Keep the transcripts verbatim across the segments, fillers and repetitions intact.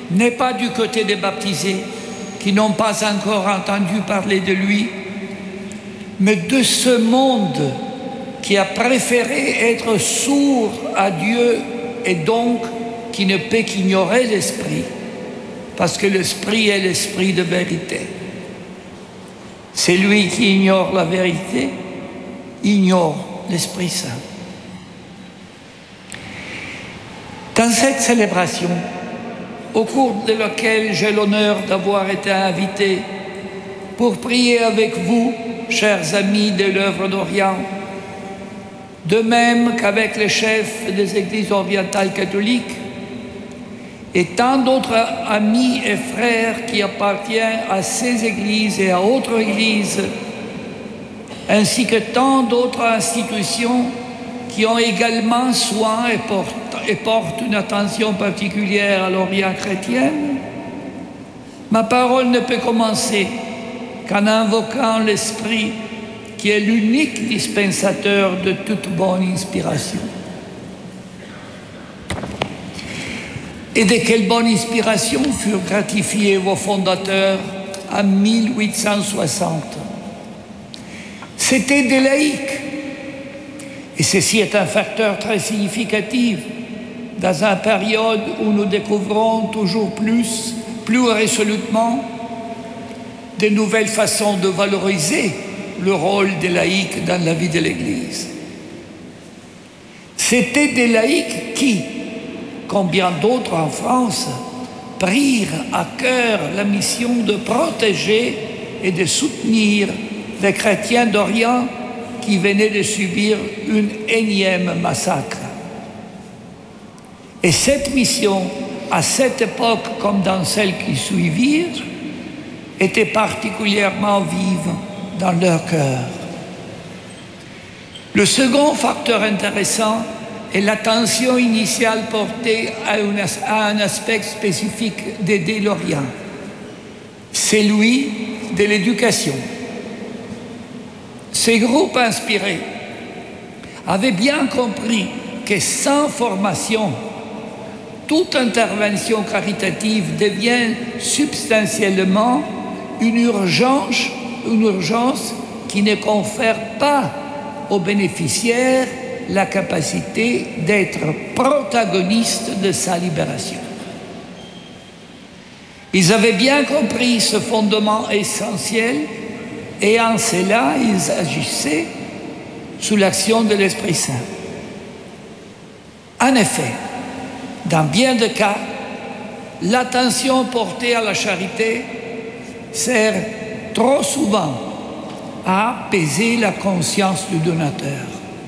n'est pas du côté des baptisés qui n'ont pas encore entendu parler de lui, mais de ce monde qui a préféré être sourd à Dieu et donc qui ne peut qu'ignorer l'Esprit, parce que l'Esprit est l'Esprit de vérité. C'est lui qui ignore la vérité, ignore l'Esprit Saint. Dans cette célébration, au cours de laquelle j'ai l'honneur d'avoir été invité pour prier avec vous, chers amis de l'œuvre d'Orient, de même qu'avec les chefs des églises orientales catholiques et tant d'autres amis et frères qui appartiennent à ces églises et à autres églises, ainsi que tant d'autres institutions qui ont également soin et portent, et portent une attention particulière à l'Orient chrétien, ma parole ne peut commencer qu'en invoquant l'Esprit qui est l'unique dispensateur de toute bonne inspiration. Et de quelle bonne inspiration furent gratifiés vos fondateurs en mille huit cent soixante? C'était des laïcs. Et ceci est un facteur très significatif dans une période où nous découvrons toujours plus, plus résolument, de nouvelles façons de valoriser le rôle des laïcs dans la vie de l'Église. C'étaient des laïcs qui, comme bien d'autres en France, prirent à cœur la mission de protéger et de soutenir les chrétiens d'Orient qui venaient de subir une énième massacre. Et cette mission, à cette époque comme dans celles qui suivirent, était particulièrement vive dans leur cœur. Le second facteur intéressant est l'attention initiale portée à, une, à un aspect spécifique d'aider l'Orient, celui de l'éducation. Ces groupes inspirés avaient bien compris que sans formation, toute intervention caritative devient substantiellement une urgence, une urgence qui ne confère pas aux bénéficiaires la capacité d'être protagonistes de sa libération. Ils avaient bien compris ce fondement essentiel et en cela, ils agissaient sous l'action de l'Esprit Saint. En effet, dans bien de cas, l'attention portée à la charité sert trop souvent à apaiser la conscience du donateur.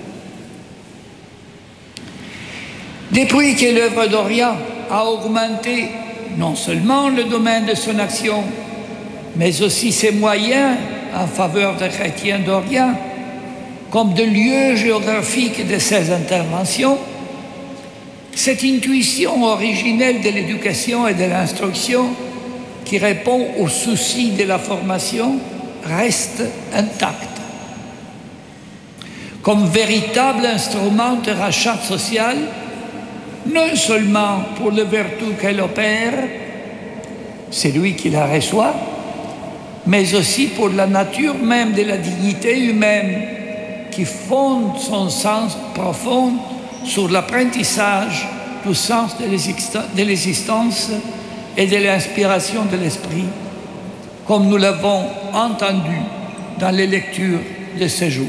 Depuis que l'œuvre d'Orient a augmenté non seulement le domaine de son action, mais aussi ses moyens en faveur des chrétiens d'Orient, comme de lieu géographique de ses interventions, cette intuition originelle de l'éducation et de l'instruction qui répond aux soucis de la formation reste intacte. Comme véritable instrument de rachat social, non seulement pour les vertus qu'elle opère, c'est lui qui la reçoit, mais aussi pour la nature même de la dignité humaine qui fonde son sens profond sur l'apprentissage du sens de l'existence et de l'inspiration de l'esprit, comme nous l'avons entendu dans les lectures de ce jour.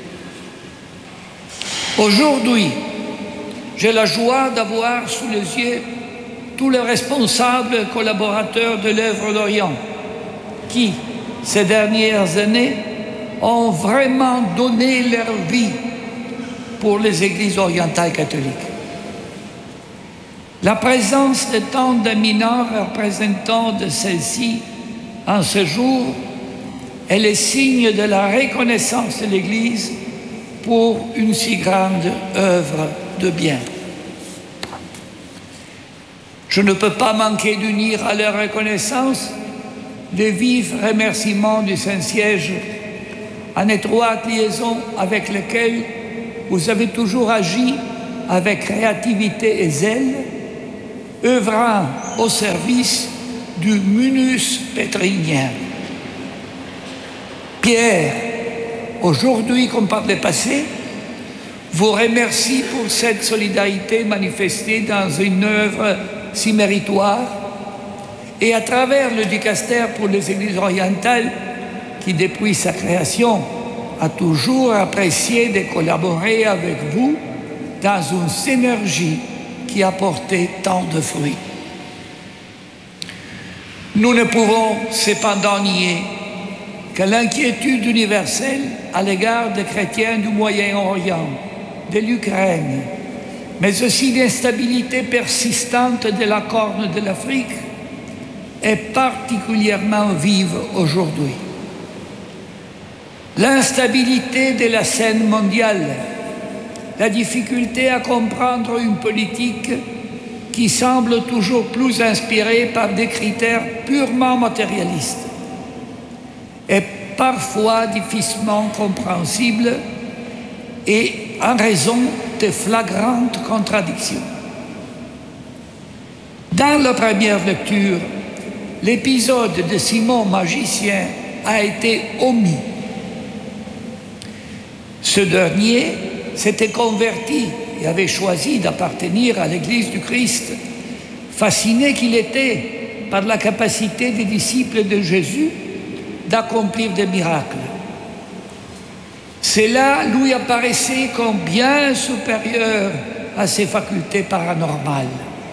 Aujourd'hui, j'ai la joie d'avoir sous les yeux tous les responsables et collaborateurs de l'œuvre d'Orient qui, ces dernières années, ont vraiment donné leur vie pour les églises orientales catholiques. La présence de tant d'éminents représentants de celles-ci en ce jour est le signe de la reconnaissance de l'Église pour une si grande œuvre de bien. Je ne peux pas manquer d'unir à leur reconnaissance les vifs remerciements du Saint-Siège en étroite liaison avec lequel vous avez toujours agi avec créativité et zèle œuvrant au service du munus pétrinien. Pierre, aujourd'hui comme par le passé, vous remercie pour cette solidarité manifestée dans une œuvre si méritoire et à travers le dicaster pour les Églises orientales qui, depuis sa création, a toujours apprécié de collaborer avec vous dans une synergie qui a porté tant de fruits. Nous ne pouvons cependant nier que l'inquiétude universelle à l'égard des chrétiens du Moyen-Orient, de l'Ukraine, mais aussi l'instabilité persistante de la Corne de l'Afrique est particulièrement vive aujourd'hui. L'instabilité de la scène mondiale, la difficulté à comprendre une politique qui semble toujours plus inspirée par des critères purement matérialistes est parfois difficilement compréhensible et en raison de flagrantes contradictions. Dans la première lecture, l'épisode de Simon magicien a été omis. Ce dernier s'était converti et avait choisi d'appartenir à l'Église du Christ, fasciné qu'il était par la capacité des disciples de Jésus d'accomplir des miracles. Cela lui apparaissait comme bien supérieur à ses facultés paranormales.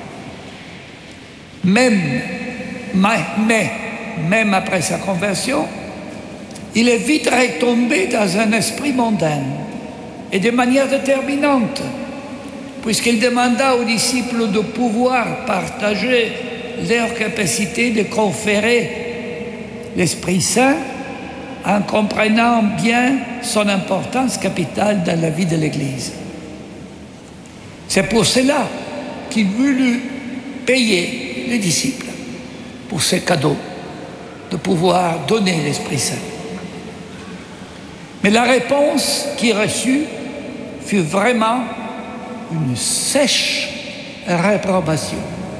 Même, mais, même après sa conversion, il est vite retombé dans un esprit mondain et de manière déterminante, puisqu'il demanda aux disciples de pouvoir partager leur capacité de conférer l'Esprit Saint en comprenant bien son importance capitale dans la vie de l'Église. C'est pour cela qu'il voulut payer les disciples pour ces cadeaux de pouvoir donner l'Esprit Saint. Mais la réponse qu'il reçut fut vraiment une sèche réprobation.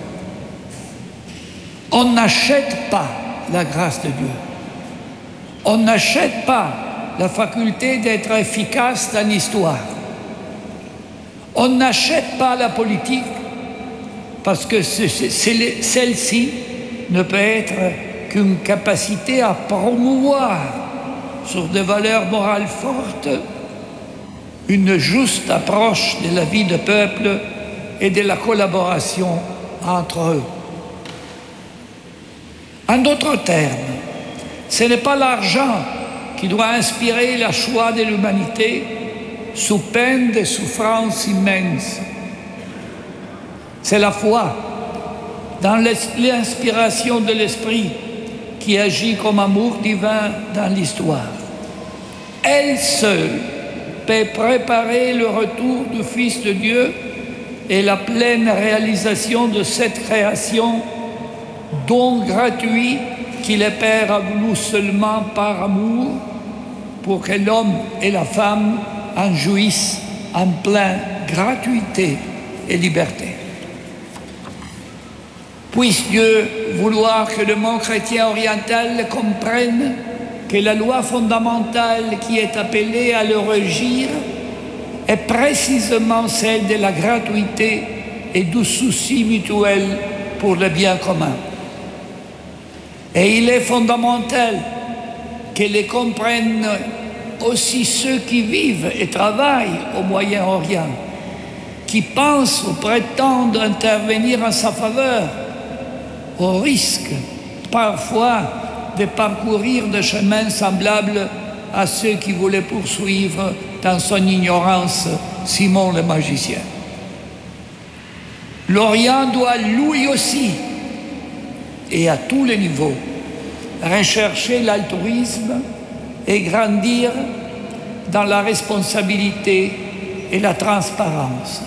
On n'achète pas la grâce de Dieu. On n'achète pas la faculté d'être efficace dans l'histoire. On n'achète pas la politique parce que celle-ci ne peut être qu'une capacité à promouvoir sur des valeurs morales fortes une juste approche de la vie du peuple et de la collaboration entre eux. En d'autres termes, ce n'est pas l'argent qui doit inspirer le choix de l'humanité sous peine de souffrances immenses. C'est la foi dans l'inspiration de l'Esprit qui agit comme amour divin dans l'histoire. Elle seule peut préparer le retour du Fils de Dieu et la pleine réalisation de cette création, don gratuit qui le Père a voulu seulement par amour pour que l'homme et la femme en jouissent en pleine gratuité et liberté. Puisse Dieu vouloir que le monde chrétien oriental comprenne que la loi fondamentale qui est appelée à le régir est précisément celle de la gratuité et du souci mutuel pour le bien commun. Et il est fondamental que les comprennent aussi ceux qui vivent et travaillent au Moyen-Orient, qui pensent ou prétendent intervenir en sa faveur, au risque parfois de parcourir des chemins semblables à ceux qui voulaient poursuivre dans son ignorance Simon le magicien. L'Orient doit lui aussi, et à tous les niveaux, rechercher l'altruisme et grandir dans la responsabilité et la transparence.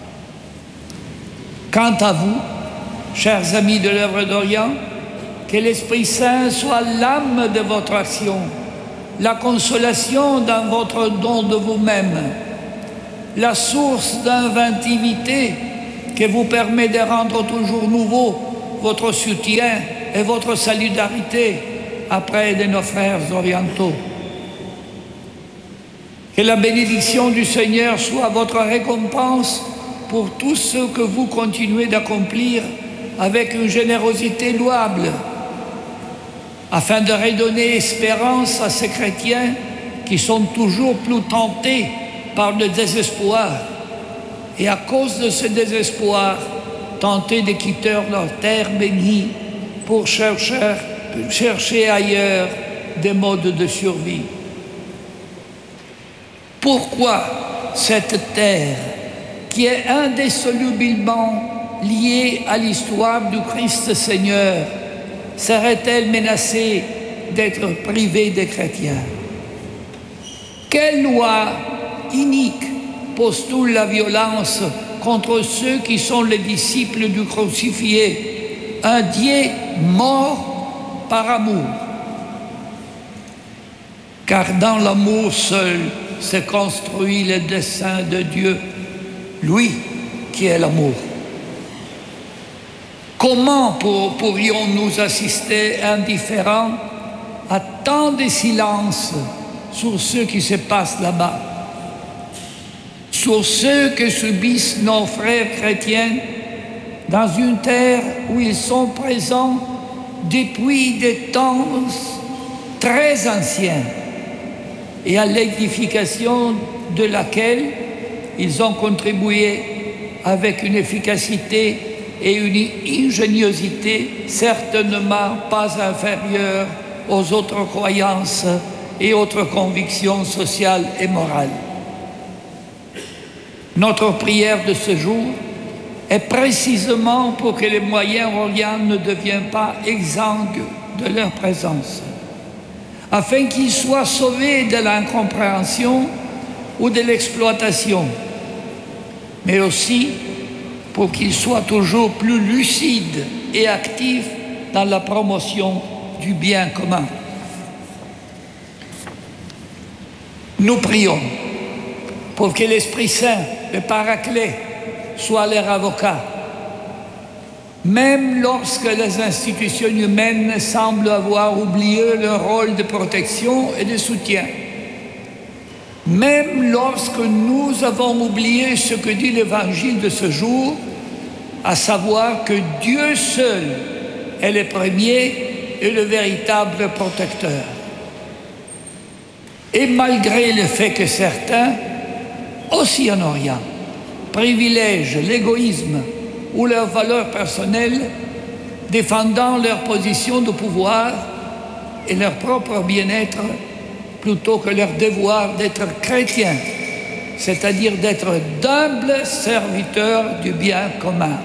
Quant à vous, chers amis de l'œuvre d'Orient, que l'Esprit Saint soit l'âme de votre action, la consolation dans votre don de vous-même, la source d'inventivité qui vous permet de rendre toujours nouveau votre soutien et votre solidarité auprès de nos frères orientaux. Que la bénédiction du Seigneur soit votre récompense pour tout ce que vous continuez d'accomplir avec une générosité louable, afin de redonner espérance à ces chrétiens qui sont toujours plus tentés par le désespoir et à cause de ce désespoir, tentés de quitter leur terre bénie pour chercher, chercher ailleurs des modes de survie. Pourquoi cette terre, qui est indissolublement liée à l'histoire du Christ Seigneur, serait-elle menacée d'être privée des chrétiens? Quelle loi inique postule la violence contre ceux qui sont les disciples du crucifié, un Dieu mort par amour? Car dans l'amour seul se construit le dessein de Dieu, lui qui est l'amour. Comment pour, pourrions-nous assister indifférents à tant de silence sur ce qui se passe là-bas, sur ceux que subissent nos frères chrétiens dans une terre où ils sont présents depuis des temps très anciens et à l'édification de laquelle ils ont contribué avec une efficacité et une ingéniosité certainement pas inférieure aux autres croyances et autres convictions sociales et morales. Notre prière de ce jour est précisément pour que les Moyen-Orient ne deviennent pas exsangues de leur présence, afin qu'ils soient sauvés de l'incompréhension ou de l'exploitation, mais aussi pour qu'ils soient toujours plus lucides et actifs dans la promotion du bien commun. Nous prions pour que l'Esprit Saint, le Paraclet, soit leur avocat, même lorsque les institutions humaines semblent avoir oublié leur rôle de protection et de soutien, même lorsque nous avons oublié ce que dit l'Évangile de ce jour, à savoir que Dieu seul est le premier et le véritable protecteur. Et malgré le fait que certains, aussi en Orient, privilègent l'égoïsme ou leurs valeurs personnelles, défendant leur position de pouvoir et leur propre bien-être, plutôt que leur devoir d'être chrétiens, c'est-à-dire d'être d'humbles serviteurs du bien commun.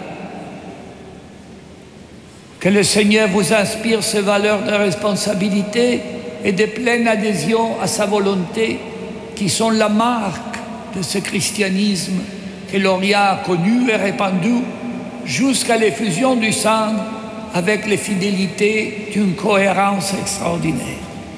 Que le Seigneur vous inspire ces valeurs de responsabilité et de pleine adhésion à sa volonté, qui sont la marque de ce christianisme que l'Orient a connu et répandu jusqu'à l'effusion du sang avec les fidélités d'une cohérence extraordinaire.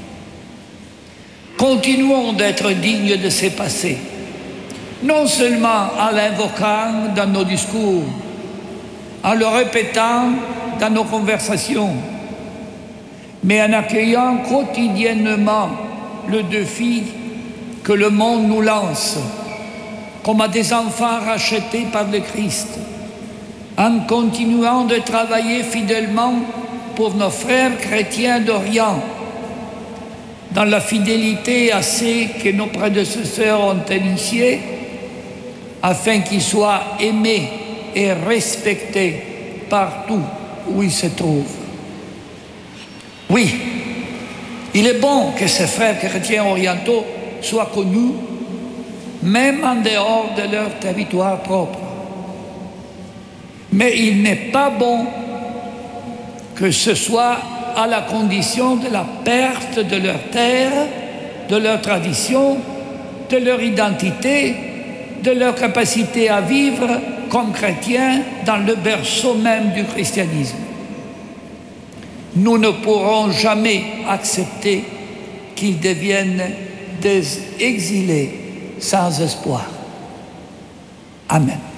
Continuons d'être dignes de ces passés, non seulement en l'invoquant dans nos discours, en le répétant dans nos conversations, mais en accueillant quotidiennement le défi que le monde nous lance, comme à des enfants rachetés par le Christ, en continuant de travailler fidèlement pour nos frères chrétiens d'Orient, dans la fidélité à ceux que nos prédécesseurs ont initiés, afin qu'ils soient aimés et respectés partout où ils se trouvent. Oui, il est bon que ces frères chrétiens orientaux soient connus, même en dehors de leur territoire propre. Mais il n'est pas bon que ce soit à la condition de la perte de leur terre, de leur tradition, de leur identité, de leur capacité à vivre comme chrétiens dans le berceau même du christianisme. Nous ne pourrons jamais accepter qu'ils deviennent des exilés sans espoir. Amen.